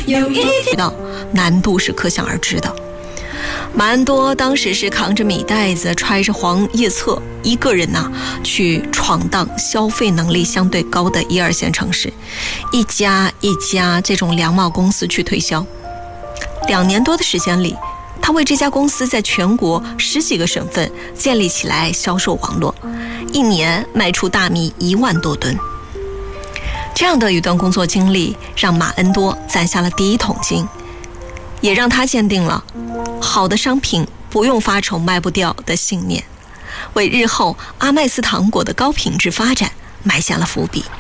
难度是可想而知的。马恩多当时是扛着米袋子，揣着黄叶册，一个人去闯荡消费能力相对高的1、2线城市，一家一家这种粮贸公司去推销。2年多的时间里，他为这家公司在全国10几个省份建立起来销售网络，一年卖出大米1万多吨。这样的一段工作经历让马恩多攒下了第一桶金，也让他坚定了好的商品不用发愁卖不掉的信念，为日后阿麦斯糖果的高品质发展埋下了伏笔。